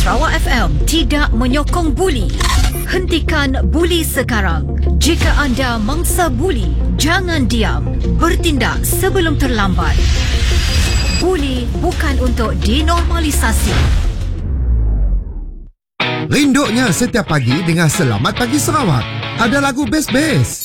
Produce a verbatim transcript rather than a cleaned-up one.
Sarawak F M tidak menyokong buli. Hentikan buli sekarang. Jika anda mangsa buli, jangan diam. Bertindak sebelum terlambat. Buli bukan untuk dinormalisasi. Rinduknya setiap pagi dengan Selamat Pagi Sarawak. Ada lagu best-best.